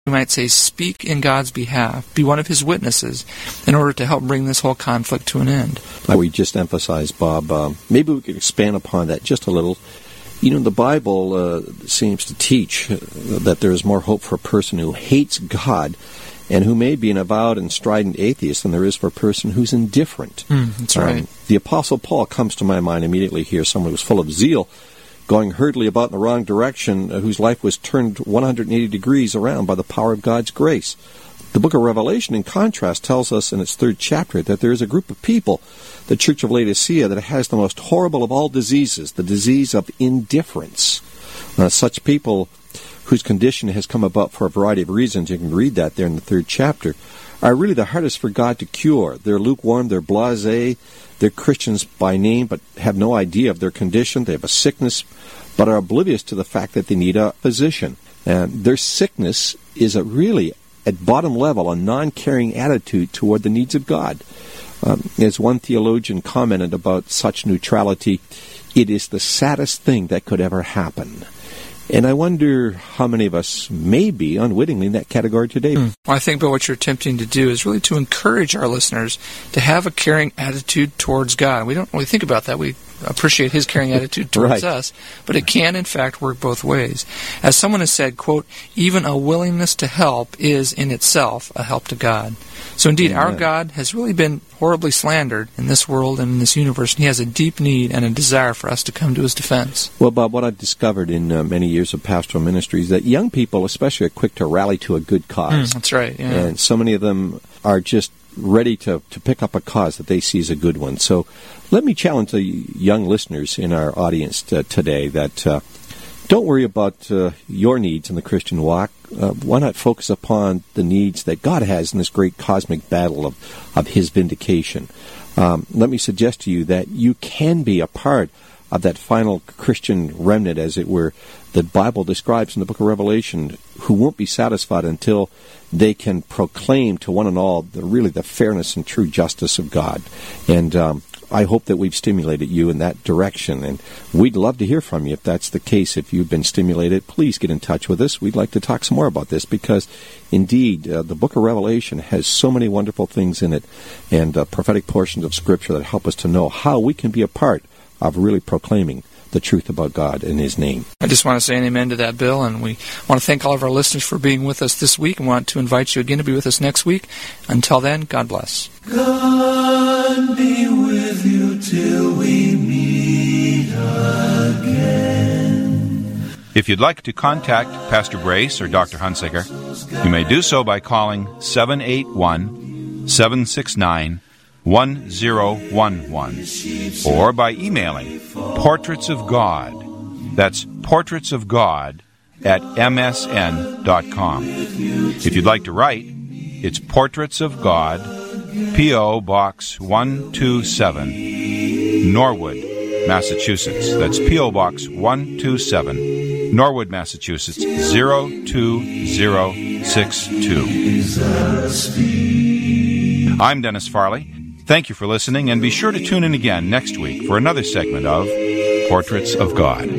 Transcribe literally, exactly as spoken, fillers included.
we might say, speak in God's behalf, be one of his witnesses, in order to help bring this whole conflict to an end. Like we just emphasized, Bob, um, maybe we could expand upon that just a little. You know, the Bible uh, seems to teach that there is more hope for a person who hates God and who may be an avowed and strident atheist than there is for a person who's indifferent. Mm, that's right. Um, the Apostle Paul comes to my mind immediately here, someone who's full of zeal, going hurriedly about in the wrong direction, uh, whose life was turned one hundred eighty degrees around by the power of God's grace. The book of Revelation, in contrast, tells us in its third chapter that there is a group of people, the Church of Laodicea, that has the most horrible of all diseases, the disease of indifference. Uh, such people, whose condition has come about for a variety of reasons, you can read that there in the third chapter, are really the hardest for God to cure. They're lukewarm, they're blasé, they're Christians by name, but have no idea of their condition. They have a sickness, but are oblivious to the fact that they need a physician. And their sickness is a really, at bottom level, a non-caring attitude toward the needs of God. Um, as one theologian commented about such neutrality, it is the saddest thing that could ever happen. And I wonder how many of us may be unwittingly in that category today. Mm. Well, I think but what you're attempting to do is really to encourage our listeners to have a caring attitude towards God. We don't really think about that. We appreciate his caring attitude towards right. us, but it can, in fact, work both ways. As someone has said, quote, even a willingness to help is in itself a help to God. So indeed, Amen. Our God has really been horribly slandered in this world and in this universe, and he has a deep need and a desire for us to come to his defense. Well, Bob, what I've discovered in uh, many years of pastoral ministry is that young people especially are quick to rally to a good cause. Mm, that's right, yeah. And so many of them are just ready to, to pick up a cause that they see as a good one. So let me challenge the young listeners in our audience t- today that uh, don't worry about uh, your needs in the Christian walk. Uh, why not focus upon the needs that God has in this great cosmic battle of, of his vindication? Um, let me suggest to you that you can be a part of that final Christian remnant, as it were, the Bible describes in the book of Revelation, who won't be satisfied until they can proclaim to one and all the, really the fairness and true justice of God. And um, I hope that we've stimulated you in that direction. And we'd love to hear from you if that's the case. If you've been stimulated, please get in touch with us. We'd like to talk some more about this because, indeed, uh, the book of Revelation has so many wonderful things in it and uh, prophetic portions of Scripture that help us to know how we can be a part of really proclaiming the truth about God and his name. I just want to say an amen to that, Bill, and we want to thank all of our listeners for being with us this week and want to invite you again to be with us next week. Until then, God bless. God be with you till we meet again. If you'd like to contact Pastor Brace or Doctor Hunsaker, you may do so by calling seven eight one, seven six nine, one zero one one or by emailing Portraits of God. That's Portraits of God at m s n dot com. If you'd like to write, it's Portraits of God, P O. Box one two seven, Norwood, Massachusetts. That's P O. Box one two seven, Norwood, Massachusetts, zero two zero six two. I'm Dennis Farley. Thank you for listening, and be sure to tune in again next week for another segment of Portraits of God.